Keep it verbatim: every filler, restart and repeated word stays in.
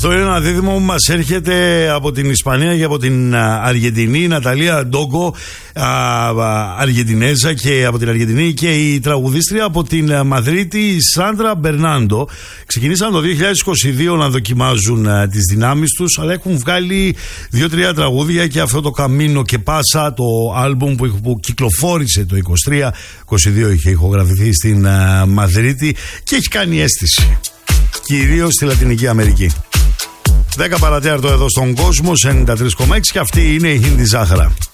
Το είναι ένα δίδυμο που μας έρχεται από την Ισπανία και από την Αργεντινή, η Ναταλία Ντόγκο, Αργεντινέζα, και από την Αργεντινή, και η τραγουδίστρια από την Μαδρίτη, η Σάντρα Μπερνάντο. Ξεκινήσαν το δύο χιλιάδες είκοσι δύο να δοκιμάζουν τις δυνάμεις τους, αλλά έχουν βγάλει δύο-τρία τραγούδια, και αυτό το Καμίνο και Πάσα, το άλμπουμ που, που κυκλοφόρησε το είκοσι τρία, είκοσι δύο είχε ηχογραφηθεί στην Μαδρίτη και έχει κάνει αίσθηση, κυρίως στη Λατινική Αμερική. δέκα παρατέταρτο εδώ στον κόσμο, ενενήντα τρία κόμμα έξι, και αυτή είναι η Χίντι Ζάχαρα.